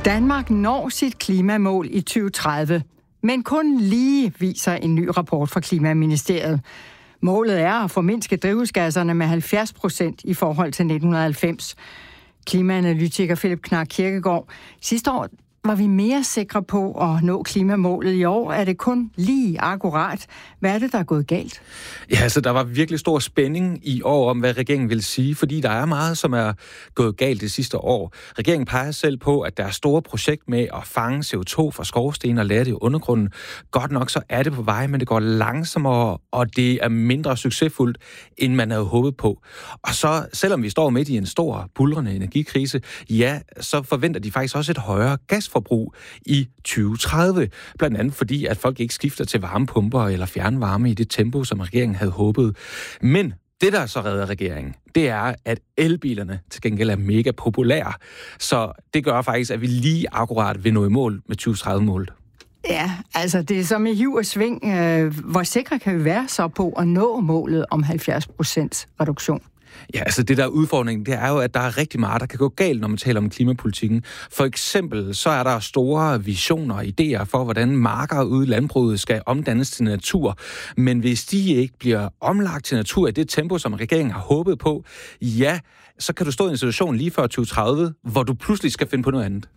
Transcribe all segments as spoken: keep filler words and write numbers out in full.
Danmark når sit klimamål i tyve tredive, men kun lige, viser en ny rapport fra Klimaministeriet. Målet er at formindske drivhusgasserne med halvfjerds procent i forhold til nitten halvfems. Klimaanalytiker Philip Knark Kirkegaard. Sidste år var vi mere sikre på at nå klimamålet. I år er det kun lige akkurat. Hvad er det, der er gået galt? Ja, altså der var virkelig stor spænding i år om, hvad regeringen vil sige, fordi der er meget, som er gået galt det sidste år. Regeringen peger selv på, at der er store projekt med at fange C O to fra skorsten og lære det i undergrunden. Godt nok så er det på vej, men det går langsommere, og det er mindre succesfuldt, end man havde håbet på. Og så, selvom vi står midt i en stor, buldrende energikrise, ja, så forventer de faktisk også et højere gasforbrug i tyve tredive. Blandt andet fordi, at folk ikke skifter til varmepumper eller fjernvarme i det tempo, som regeringen havde håbet. Men det, der så redder regeringen, det er, at elbilerne til gengæld er mega populære. Så det gør faktisk, at vi lige akkurat vil nå i mål med tyve tredive-målet. Ja, altså det er som i hiv og sving. Hvor sikre kan vi være så på at nå målet om halvfjerds procent reduktion? Ja, altså det der udfordring, det er jo, at der er rigtig meget, der kan gå galt, når man taler om klimapolitikken. For eksempel, så er der store visioner og idéer for, hvordan marker ude i landbruget skal omdannes til natur. Men hvis de ikke bliver omlagt til natur i det tempo, som regeringen har håbet på, ja, så kan du stå i en situation lige før tyve tredive, hvor du pludselig skal finde på noget andet.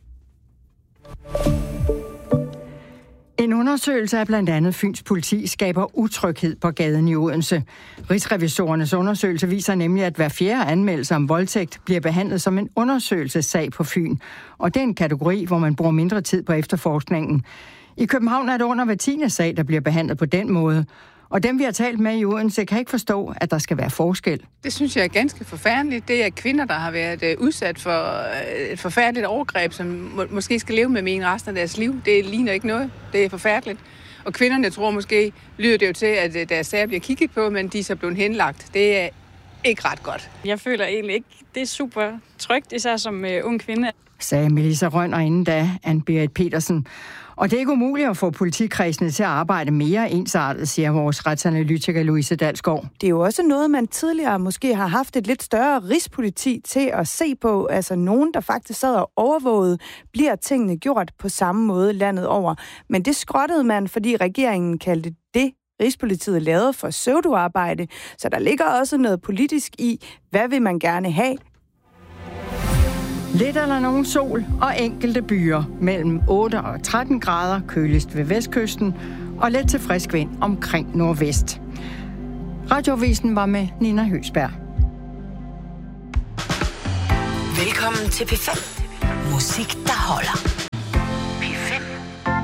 En undersøgelse af blandt andet Fyns politi skaber utryghed på gaden i Odense. Rigsrevisorernes undersøgelse viser nemlig, at hver fjerde anmeldelse om voldtægt bliver behandlet som en undersøgelsessag på Fyn. Og det er en kategori, hvor man bruger mindre tid på efterforskningen. I København er det under hver tiende sag, der bliver behandlet på den måde. Og dem, vi har talt med i Odense, kan ikke forstå, at der skal være forskel. Det synes jeg er ganske forfærdeligt. Det er kvinder, der har været udsat for et forfærdeligt overgreb, som må, måske skal leve med min resten af deres liv. Det ligner ikke noget. Det er forfærdeligt. Og kvinderne tror måske, lyder det jo til, at deres sager bliver kigget på, men de er så blevet henlagt. Det er ikke ret godt. Jeg føler egentlig ikke, det er super trygt, især som uh, ung kvinde. Sagde Melissa Rønner inden da, Anne-Berit Petersen. Og det er ikke umuligt at få politikredsene til at arbejde mere ensartet, siger vores retsanalytiker Louise Dalsgaard. Det er jo også noget, man tidligere måske har haft et lidt større rigspoliti til at se på. Altså nogen, der faktisk sad og overvågede, bliver tingene gjort på samme måde landet over. Men det skrottede man, fordi regeringen kaldte det, Rigspolitiet lavede for pseudoarbejde. Så der ligger også noget politisk i, hvad vil man gerne have? Lidt eller nogen sol og enkelte byer mellem otte og tretten grader, køligst ved vestkysten, og let til frisk vind omkring nordvest. Radioavisen var med Nina Høsberg. Velkommen til P fem. Musik, der holder.